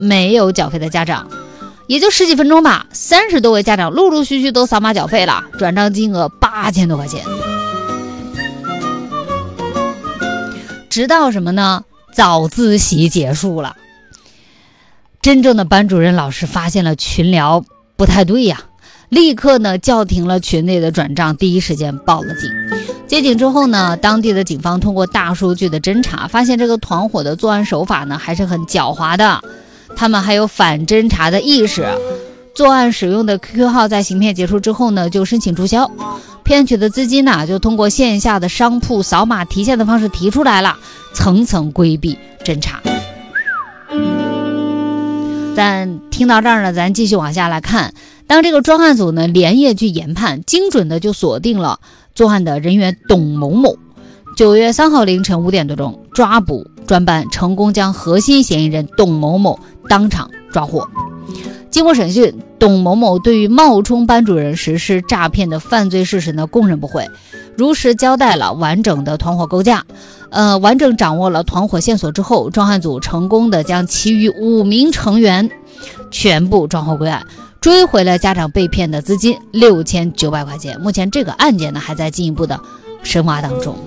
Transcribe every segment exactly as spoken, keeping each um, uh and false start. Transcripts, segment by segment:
没有缴费的家长，也就十几分钟吧，三十多位家长陆陆续续都扫码缴费了，转账金额八千多块钱。直到什么呢？早自习结束了，真正的班主任老师发现了群聊不太对呀，立刻呢叫停了群内的转账，第一时间报了警。接警之后呢，当地的警方通过大数据的侦查，发现这个团伙的作案手法呢还是很狡猾的，他们还有反侦查的意识。作案使用的 Q Q 号在行骗结束之后呢，就申请注销，骗取的资金呢就通过线下的商铺扫码提现的方式提出来了，层层规避侦查。但听到这儿呢，咱继续往下来看。当这个专案组呢连夜去研判，精准的就锁定了作案的人员董某某。九月三号凌晨五点多钟，抓捕专班成功将核心嫌疑人董某某当场抓获。经过审讯，董某某对于冒充班主任实施诈骗的犯罪事实呢供认不讳，如实交代了完整的团伙构架。呃，完整掌握了团伙线索之后，专案组成功的将其余五名成员全部抓获归案，追回了家长被骗的资金六千九百块钱。目前这个案件呢还在进一步的深挖当中。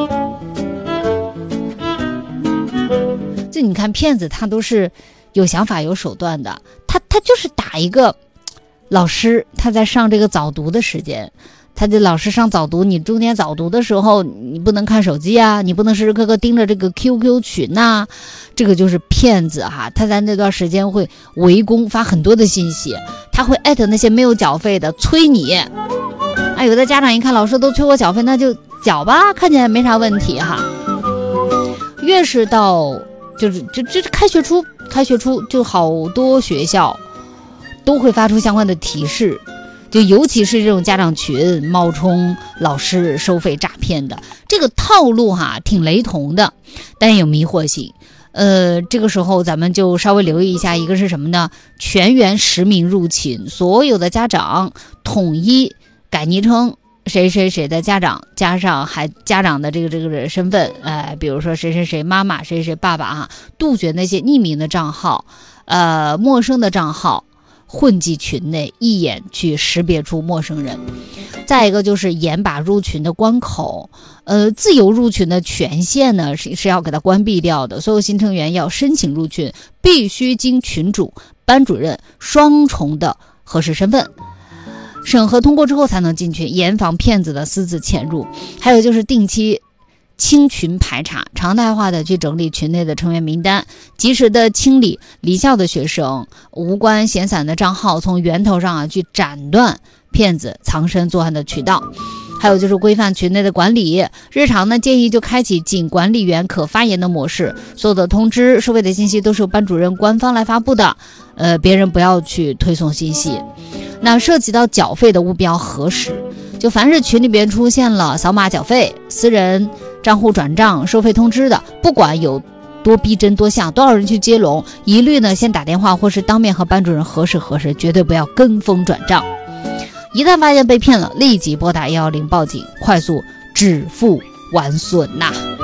就你看骗子他都是有想法有手段的，他他就是打一个老师，他在上这个早读的时间，他的老师上早读，你中间早读的时候你不能看手机啊，你不能时时刻刻盯着这个 Q Q 群呐、啊，这个就是骗子哈。他在那段时间会围攻，发很多的信息，他会艾特那些没有缴费的，催你。啊，有的家长一看老师都催我缴费，那就缴吧，看起来没啥问题哈。越是到就是这这开学初，开学初就好多学校都会发出相关的提示，就尤其是这种家长群冒充老师收费诈骗的这个套路哈，挺雷同的，但有迷惑性。呃，这个时候咱们就稍微留意一下，一个是什么呢？全员实名入群，所有的家长统一改昵称谁谁谁的家长，加上还家长的这个这个身份，哎，比如说谁谁谁妈妈，谁谁谁爸爸啊，杜绝那些匿名的账号，呃，陌生的账号混迹群内，一眼去识别出陌生人。再一个就是严把入群的关口，呃，自由入群的权限呢是是要给它关闭掉的。所有新成员要申请入群，必须经群主、班主任双重的核实身份。审核通过之后才能进群，严防骗子的私自潜入。还有就是定期清群排查，常态化的去整理群内的成员名单，及时的清理离校的学生，无关闲散的账号，从源头上啊去斩断骗子藏身作案的渠道。还有就是规范群内的管理，日常呢建议就开启仅管理员可发言的模式，所有的通知、收费的信息都是由班主任官方来发布的，呃，别人不要去推送信息。那涉及到缴费的务必要核实，就凡是群里边出现了扫码缴费、私人账户转账、收费通知的，不管有多逼真多像，多少人去接龙，一律呢先打电话或是当面和班主任核实核实，绝对不要跟风转账。一旦发现被骗了，立即拨打一一零报警，快速止付完损呐、啊。